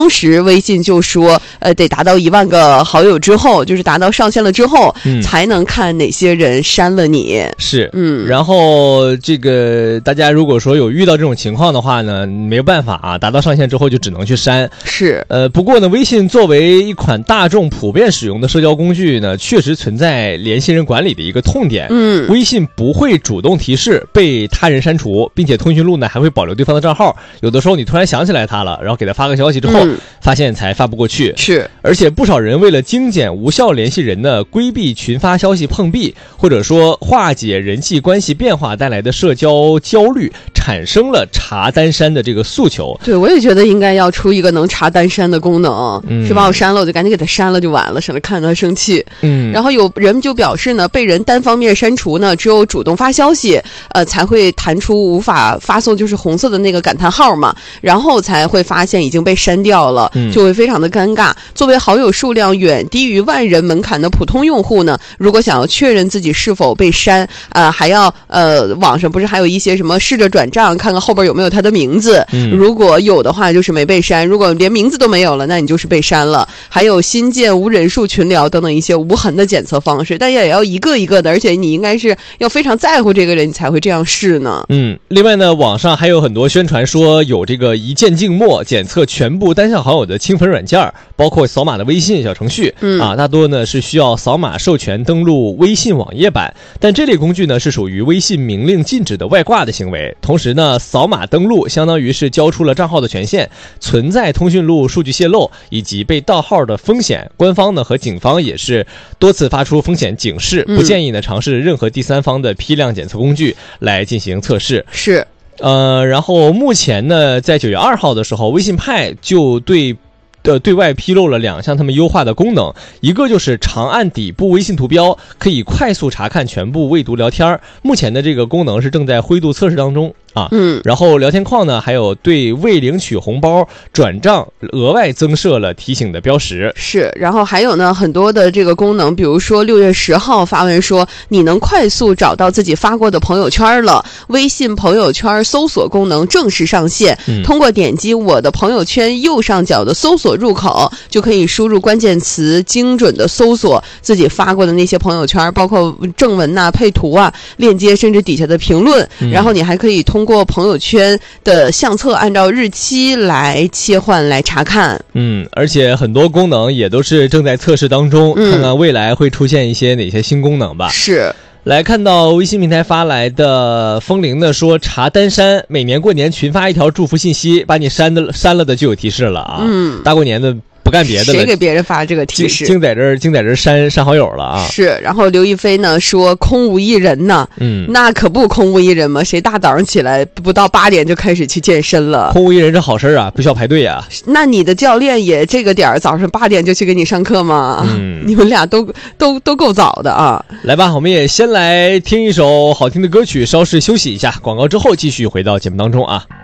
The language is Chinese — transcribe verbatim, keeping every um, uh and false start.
当时微信就说，呃，得达到一万个好友之后，就是达到上限了之后，嗯、才能看哪些人删了你。 是，嗯，然后这个大家如果说有遇到这种情况的话呢，没有办法啊，达到上限之后就只能去删。 是， 呃，不过呢，微信作为一款大众普遍使用的社交工具呢，确实存在联系人管理的一个痛点。嗯，微信不会主动提示被他人删除，并且通讯录呢还会保留对方的账号。有的时候你突然想起来他了，然后给他发个消息之后。嗯发现才发不过去， 是， 而且不少人为了精简无效联系人呢，规避群发消息碰壁，或者说化解人际关系变化带来的社交焦虑，产生了查单删的这个诉求。 对，我也觉得应该要出一个能查单删的功能，嗯、是把我删了，我就赶紧给他删了就完了，省得看他生气。嗯，然后有人就表示呢，被人单方面删除呢，只有主动发消息，呃，才会弹出无法发送，就是红色的那个感叹号嘛，然后才会发现已经被删掉了。就会非常的尴尬。作为好友数量远低于万人门槛的普通用户呢，如果想要确认自己是否被删，呃，还要呃，网上不是还有一些什么试着转账，看看后边有没有他的名字。嗯、如果有的话，就是没被删；如果连名字都没有了，那你就是被删了。还有新建无人数群聊等等一些无痕的检测方式，但也要一个一个的，而且你应该是要非常在乎这个人，你才会这样试呢。 嗯，另外呢，网上还有很多宣传说有这个一键静默检测全部单向好友的清粉软件，包括扫码的微信小程序，嗯啊，大多呢是需要扫码授权登录微信网页版，但这类工具呢是属于微信明令禁止的外挂的行为。同时呢，扫码登录相当于是交出了账号的权限，存在通讯录数据泄露以及被盗号的风险。官方呢和警方也是多次发出风险警示，不建议呢尝试任何第三方的批量检测工具来进行测试。 是。 呃，然后目前呢，在九月二号的时候，微信派就对的对外披露了两项他们优化的功能，一个就是长按底部微信图标可以快速查看全部未读聊天，目前的这个功能是正在灰度测试当中啊。嗯，然后聊天框呢还有对未领取红包转账额外增设了提醒的标识。 是，然后还有呢很多的这个功能，比如说六月十号发文说你能快速找到自己发过的朋友圈了，微信朋友圈搜索功能正式上线，嗯、通过点击我的朋友圈右上角的搜索入口，就可以输入关键词，精准的搜索自己发过的那些朋友圈，包括正文啊、配图啊、链接，甚至底下的评论。嗯、然后你还可以通过朋友圈的相册按照日期来切换来查看。 嗯，而且很多功能也都是正在测试当中，嗯、看看未来会出现一些哪些新功能吧。 是。 来看到微信平台发来的风铃的说，查单删，每年过年群发一条祝福信息，把你删的删了的就有提示了啊。嗯，大过年的不干别的了， 谁给别人发这个提示？ 净在这儿，净在这儿删删好友了啊！ 是，然后刘亦菲呢说空无一人呢，嗯，那可不空无一人嘛，谁大早上起来不到八点就开始去健身了？ 空无一人这好事啊，不需要排队啊。 那你的教练也这个点儿早上八点就去给你上课吗？嗯，你们俩都都都够早的啊！ 来吧，我们也先来听一首好听的歌曲，稍事休息一下，广告之后继续回到节目当中啊。